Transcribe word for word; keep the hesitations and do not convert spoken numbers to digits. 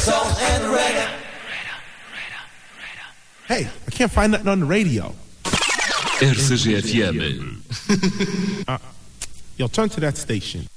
soul and reggae. Hey, I can't find nothing on the radio. R C G F M. uh, yo, turn to that station.